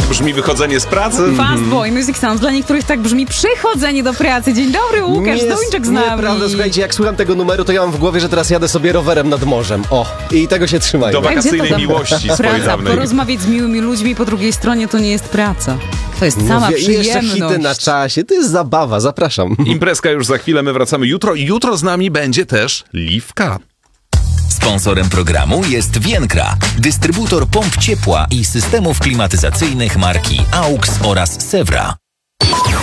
brzmi wychodzenie z pracy? Fast Boy Music Sound. Dla niektórych tak brzmi przychodzenie do pracy. Dzień dobry, Łukasz Zdończek z nami. Nieprawda, słuchajcie, jak słucham tego numeru, to ja mam w głowie, że teraz jadę sobie rowerem nad morzem. O, i tego się trzymajmy. Do wakacyjnej miłości swojej praca, dawnej. porozmawiać z miłymi ludźmi po drugiej stronie to nie jest praca. To jest sama Mówię, i jeszcze przyjemność. hity na czasie, to jest zabawa, zapraszam. Imprezka już za chwilę, my wracamy jutro i jutro z nami będzie też Liwka. Sponsorem programu jest Vienkra, dystrybutor pomp ciepła i systemów klimatyzacyjnych marki AUX oraz Sewra.